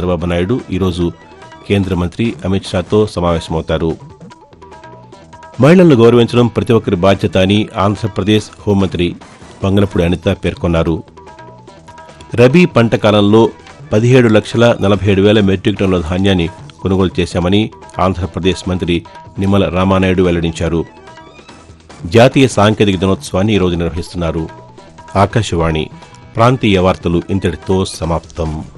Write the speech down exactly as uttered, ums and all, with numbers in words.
చంద్రబాబు నాయుడు ఈరోజు కేంద్ర మంత్రి అమిత్ షాతో సమావేశమవుతారు. మహిళలను గౌరవించడం ప్రతి ఒక్కరి బాధ్యత అని ఆంధ్రప్రదేశ్ హోంమంత్రి వంగలపూడి అనిత పేర్కొన్నారు. రబీ పంట కాలంలో పదిహేడు లక్షల నలభై ఏడు వేల మెట్రిక్ టన్నుల ధాన్యాన్ని కొనుగోలు చేశామని ఆంధ్రప్రదేశ్ మంత్రి నిమ్మల రామానాయుడు వెల్లడించారు. జాతీయ సాంకేతిక దినోత్సవాన్ని ఈరోజు నిర్వహిస్తున్నారు. ఆకాశవాణి ప్రాంతీయ వార్తలు ఇంతటితో సమాప్తం.